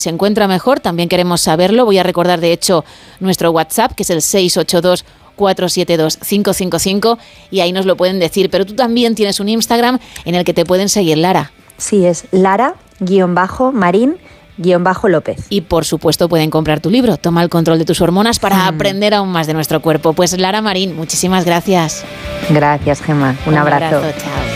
se encuentra mejor, también queremos saberlo. Voy a recordar, de hecho, nuestro WhatsApp, que es el 682 472 555, y ahí nos lo pueden decir. Pero tú también tienes un Instagram en el que te pueden seguir, Lara. Sí, es Lara-Marín-López. Y por supuesto pueden comprar tu libro, Toma el control de tus hormonas, para aprender aún más de nuestro cuerpo. Pues Lara Marín, muchísimas gracias. Gracias, Gemma. Un abrazo. Chao.